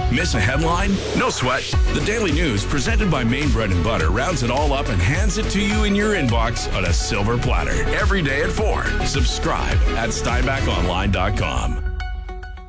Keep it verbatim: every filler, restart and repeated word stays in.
Miss a headline? No sweat. The Daily News, presented by Maine Bread and Butter, rounds it all up and hands it to you in your inbox on a silver platter every day at four. Subscribe at steinbach online dot com.